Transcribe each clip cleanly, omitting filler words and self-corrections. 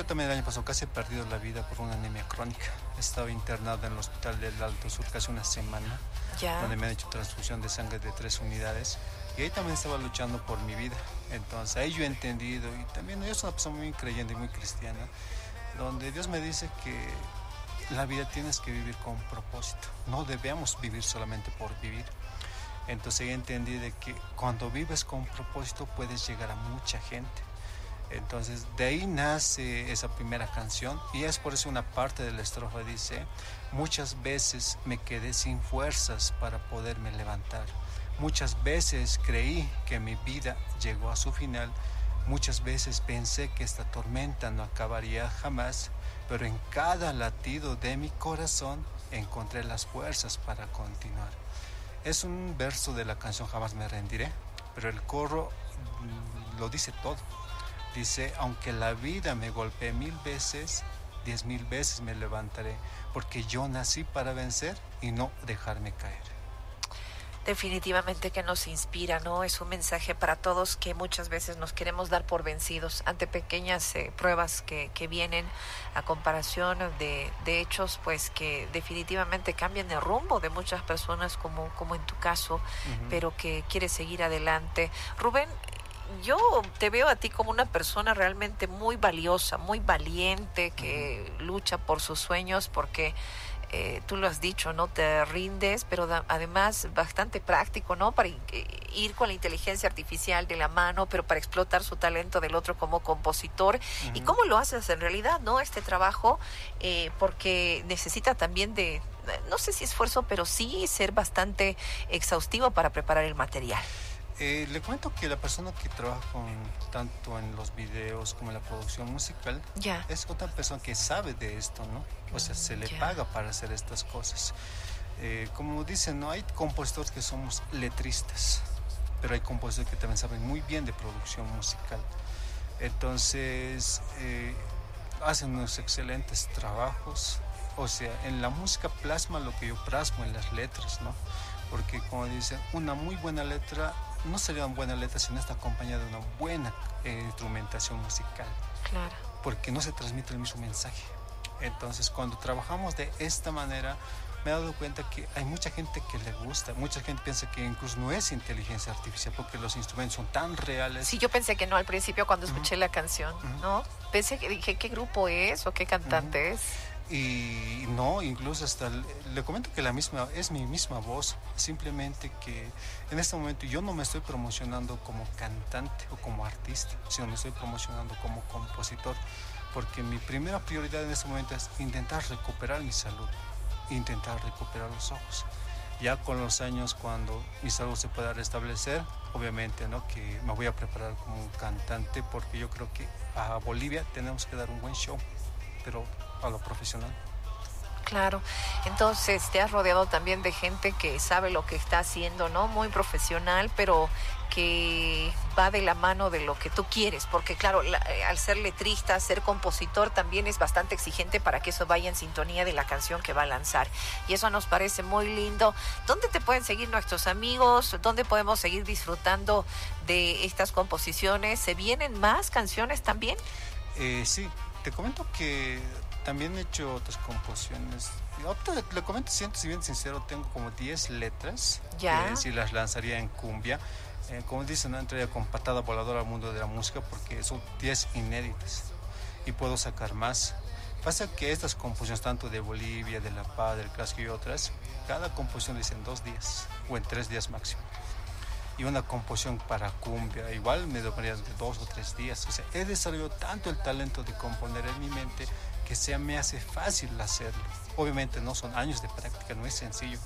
yo también el año pasado casi he perdido la vida por una anemia crónica. He estado internado en el hospital del Alto Sur casi una semana, Ya. donde me han hecho transfusión de sangre de 3 unidades. Y ahí también estaba luchando por mi vida. Entonces ahí yo he entendido, y también yo soy una persona muy creyente y muy cristiana, donde Dios me dice que la vida tienes que vivir con propósito. No debemos vivir solamente por vivir. Entonces entendí de que cuando vives con propósito puedes llegar a mucha gente. Entonces de ahí nace esa primera canción, y es por eso una parte de la estrofa dice: muchas veces me quedé sin fuerzas para poderme levantar. Muchas veces creí que mi vida llegó a su final. Muchas veces pensé que esta tormenta no acabaría jamás, pero en cada latido de mi corazón encontré las fuerzas para continuar. Es un verso de la canción Jamás me rendiré, pero el coro lo dice todo. Dice: aunque la vida me golpee 1000 veces, 10,000 veces me levantaré, porque yo nací para vencer y no dejarme caer. Definitivamente que nos inspira, ¿no? Es un mensaje para todos que muchas veces nos queremos dar por vencidos ante pequeñas pruebas que vienen a comparación de hechos, pues que definitivamente cambian el rumbo de muchas personas, como en tu caso, pero que quieres seguir adelante. Rubén, yo te veo a ti como una persona realmente muy valiosa, muy valiente, que lucha por sus sueños, porque tú lo has dicho, no te rindes, pero además bastante práctico, ¿no? Para ir con la inteligencia artificial de la mano, pero para explotar su talento del otro como compositor. ¿Y cómo lo haces en realidad, no? Este trabajo, porque necesita también de, no sé si esfuerzo, pero sí ser bastante exhaustivo para preparar el material. Le cuento que la persona que trabaja tanto en los videos como en la producción musical es otra persona que sabe de esto, ¿no? O sea, se le paga para hacer estas cosas. Como dicen, ¿no? Hay compositores que somos letristas, pero hay compositores que también saben muy bien de producción musical. Entonces, hacen unos excelentes trabajos. O sea, en la música plasma lo que yo plasmo en las letras, ¿no? Porque como dicen, una muy buena letra no sería una buena letra si no está acompañada de una buena instrumentación musical. Claro. Porque no se transmite el mismo mensaje. Entonces, cuando trabajamos de esta manera, me he dado cuenta que hay mucha gente que le gusta. Mucha gente piensa que incluso no es inteligencia artificial porque los instrumentos son tan reales. Sí, yo pensé que no al principio cuando escuché la canción, ¿no? Pensé que dije, ¿qué grupo es o qué cantante es? Y no, incluso hasta le comento que es mi misma voz, simplemente que en este momento yo no me estoy promocionando como cantante o como artista, sino me estoy promocionando como compositor, porque mi primera prioridad en este momento es intentar recuperar mi salud, intentar recuperar los ojos. Ya con los años, cuando mi salud se pueda restablecer, obviamente, ¿no?, que me voy a preparar como un cantante, porque yo creo que a Bolivia tenemos que dar un buen show, pero a lo profesional. Claro, entonces te has rodeado también de gente que sabe lo que está haciendo, ¿no? Muy profesional, pero que va de la mano de lo que tú quieres, porque claro, al ser letrista, ser compositor también es bastante exigente para que eso vaya en sintonía de la canción que va a lanzar, y eso nos parece muy lindo. ¿Dónde te pueden seguir nuestros amigos? ¿Dónde podemos seguir disfrutando de estas composiciones? ¿Se vienen más canciones también? Sí, te comento que también he hecho otras composiciones. Le comento, si bien sincero, tengo como 10 letras. Ya. Si las lanzaría en cumbia. Como dicen, no entraría con patada voladora al mundo de la música porque son 10 inéditas. Y puedo sacar más. Pasa que estas composiciones, tanto de Bolivia, de La Paz, del Clásico y otras, cada composición dice en 2 días o en 3 días máximo. Y una composición para cumbia igual me demoraría de 2 o 3 días. O sea, he desarrollado tanto el talento de componer en mi mente que me hace fácil hacerlo. Obviamente no son años de práctica, no es sencillo.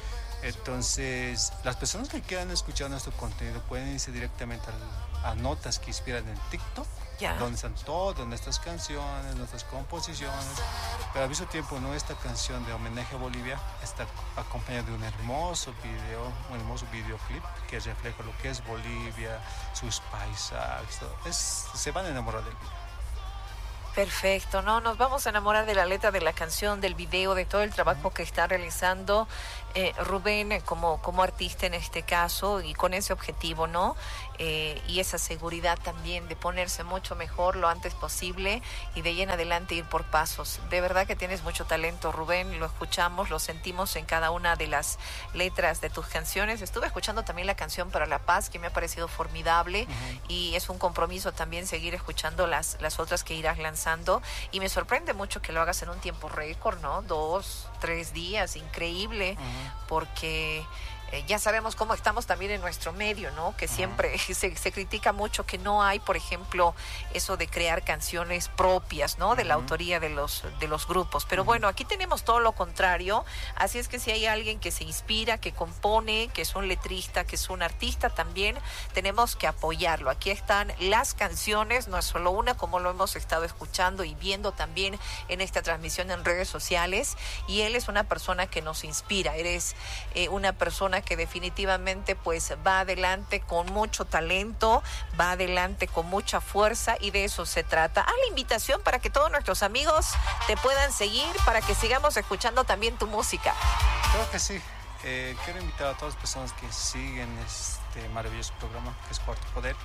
Entonces, las personas que quieran escuchar nuestro contenido pueden irse directamente a Notas que Inspiran en TikTok, donde están todas nuestras canciones, nuestras composiciones. Pero al mismo tiempo, ¿no?, esta canción de homenaje a Bolivia está acompañada de un hermoso videoclip que refleja lo que es Bolivia, sus paisajes, todo. Se van a enamorar del video. Perfecto, ¿no? Nos vamos a enamorar de la letra de la canción, del video, de todo el trabajo que está realizando Rubén como artista en este caso y con ese objetivo, ¿no? Y esa seguridad también de ponerse mucho mejor lo antes posible y de ahí en adelante ir por pasos. De verdad que tienes mucho talento, Rubén, lo escuchamos, lo sentimos en cada una de las letras de tus canciones. Estuve escuchando también la canción Para la Paz, que me ha parecido formidable, y es un compromiso también seguir escuchando las otras que irás lanzando, y me sorprende mucho que lo hagas en un tiempo récord, ¿no? 2, 3 días, increíble, porque ya sabemos cómo estamos también en nuestro medio, ¿no? Que siempre se critica mucho que no hay, por ejemplo, eso de crear canciones propias, ¿no? De la autoría de los grupos. Pero bueno, aquí tenemos todo lo contrario. Así es que si hay alguien que se inspira, que compone, que es un letrista, que es un artista también, tenemos que apoyarlo. Aquí están las canciones, no es solo una, como lo hemos estado escuchando y viendo también en esta transmisión en redes sociales. Y él es una persona que nos inspira. Eres una persona que definitivamente pues va adelante con mucho talento, va adelante con mucha fuerza, y de eso se trata. Haz la invitación para que todos nuestros amigos te puedan seguir, para que sigamos escuchando también tu música. Creo que sí. Quiero invitar a todas las personas que siguen este maravilloso programa que es Cuarto Poder,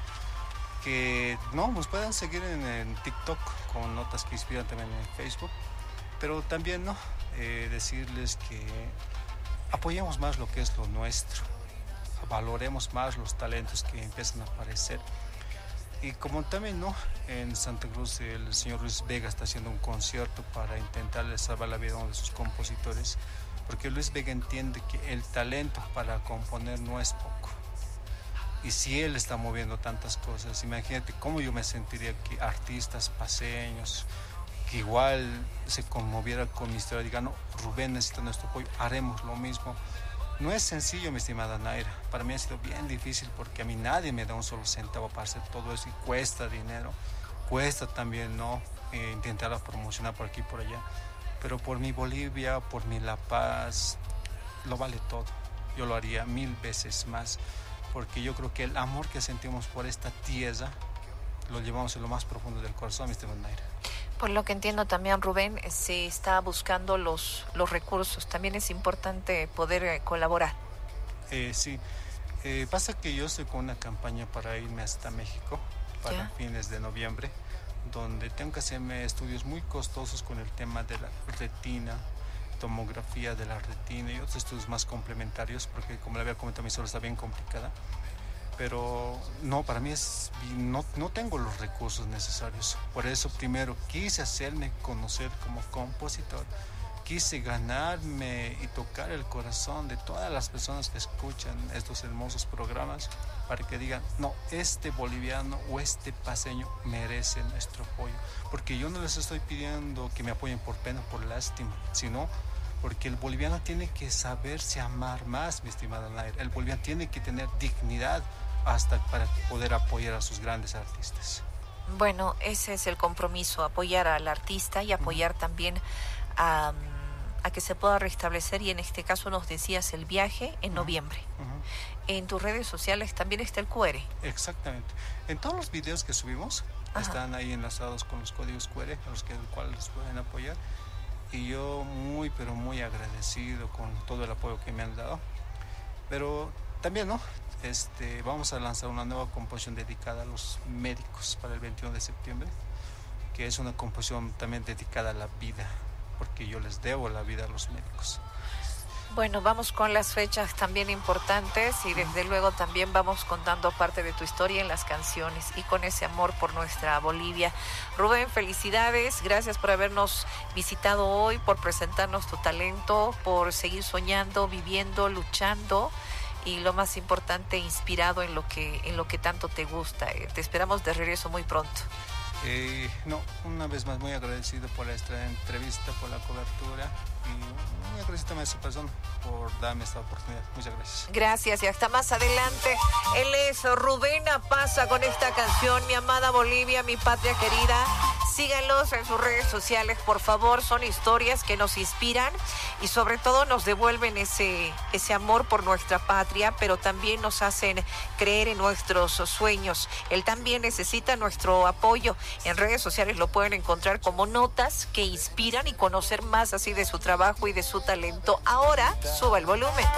que nos puedan seguir en TikTok con notas que inspiran, también en Facebook, pero también decirles que apoyemos más lo que es lo nuestro, valoremos más los talentos que empiezan a aparecer. Y como también en Santa Cruz el señor Luis Vega está haciendo un concierto para intentarle salvar la vida a uno de sus compositores, porque Luis Vega entiende que el talento para componer no es poco. Y si él está moviendo tantas cosas, imagínate cómo yo me sentiría que artistas paseños, que igual se conmoviera con mi historia, digan, no, Rubén necesita nuestro apoyo, haremos lo mismo. No es sencillo, mi estimada Naira. Para mí ha sido bien difícil porque a mí nadie me da un solo centavo para hacer todo eso y cuesta dinero. Cuesta también, intentar promocionar por aquí y por allá. Pero por mi Bolivia, por mi La Paz, lo vale todo. Yo lo haría 1000 veces más, porque yo creo que el amor que sentimos por esta tierra lo llevamos en lo más profundo del corazón, mi estimada Naira. Por lo que entiendo también, Rubén, se está buscando los recursos. También es importante poder colaborar. Sí. Pasa que yo estoy con una campaña para irme hasta México para fines de noviembre, donde tengo que hacerme estudios muy costosos con el tema de la retina, tomografía de la retina y otros estudios más complementarios, porque como le había comentado, mi historia está bien complicada. Pero para mí no tengo los recursos necesarios. Por eso primero quise hacerme conocer como compositor, quise ganarme y tocar el corazón de todas las personas que escuchan estos hermosos programas, para que digan, no, este boliviano o este paseño merece nuestro apoyo. Porque yo no les estoy pidiendo que me apoyen por pena, por lástima, sino porque el boliviano tiene que saberse amar más, mi estimada Nair. El boliviano tiene que tener dignidad hasta para poder apoyar a sus grandes artistas. Bueno, ese es el compromiso, apoyar al artista y apoyar también a que se pueda restablecer, y en este caso nos decías el viaje en noviembre. En tus redes sociales también está el QR. Exactamente. En todos los videos que subimos están ahí enlazados con los códigos QR, a los cuales les pueden apoyar. Y yo muy, pero muy agradecido con todo el apoyo que me han dado. Pero también, vamos a lanzar una nueva composición dedicada a los médicos para el 21 de septiembre, que es una composición también dedicada a la vida, porque yo les debo la vida a los médicos. Bueno, vamos con las fechas también importantes, y desde luego también vamos contando parte de tu historia en las canciones y con ese amor por nuestra Bolivia. Rubén, felicidades, gracias por habernos visitado hoy, por presentarnos tu talento, por seguir soñando, viviendo, luchando, y lo más importante, inspirado en lo que tanto te gusta. Te esperamos de regreso muy pronto. Una vez más muy agradecido por esta entrevista, por la cobertura, y muy agradecido también a su persona por darme esta oportunidad. Muchas gracias. Gracias, y hasta más adelante. Él es Rubén Apasa con esta canción, Mi Amada Bolivia, Mi Patria Querida. Síganlos en sus redes sociales, por favor. Son historias que nos inspiran y sobre todo nos devuelven ese amor por nuestra patria, pero también nos hacen creer en nuestros sueños. Él también necesita nuestro apoyo. En redes sociales lo pueden encontrar como Notas que Inspiran y conocer más así de su trabajo y de su talento. Ahora, suba el volumen.